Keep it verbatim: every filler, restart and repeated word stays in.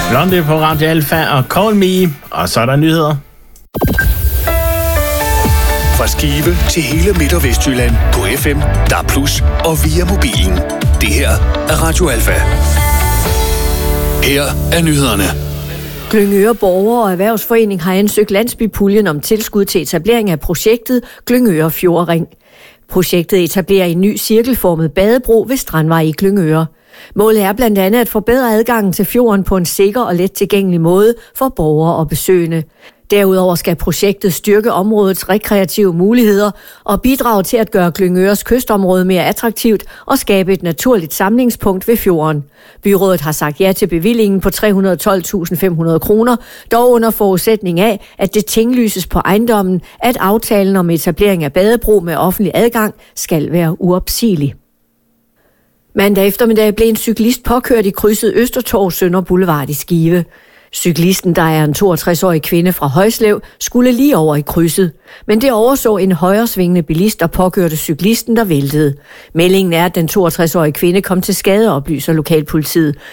Blondie på Radio Alfa og Call Me, og så er der nyheder. Fra Skive til hele Midt- og Vestjylland på F M, D A B plus, og via mobilen. Det her er Radio Alfa. Her er nyhederne. Glyngøre Borger- og Erhvervsforening har ansøgt Landsbypuljen om tilskud til etablering af projektet Glyngøre Fjordring. Projektet etablerer en ny cirkelformet badebro ved Strandvej i Glyngøre. Målet er blandt andet at forbedre adgangen til fjorden på en sikker og let tilgængelig måde for borgere og besøgende. Derudover skal projektet styrke områdets rekreative muligheder og bidrage til at gøre Glyngøres kystområde mere attraktivt og skabe et naturligt samlingspunkt ved fjorden. Byrådet har sagt ja til bevillingen på tre hundrede og tolv tusind fem hundrede kroner, dog under forudsætning af, at det tinglyses på ejendommen, at aftalen om etablering af badebro med offentlig adgang skal være uopsigelig. Mandag eftermiddag blev en cyklist påkørt i krydset Østertorv Sønder Boulevard i Skive. Cyklisten, der er en toogtres-årig kvinde fra Højslev, skulle lige over i krydset. Men det overså en højresvingende bilist og påkørte cyklisten, der væltede. Meldingen er, at den toogtres-årige kvinde kom til skade, oplyser lokalpolitiet.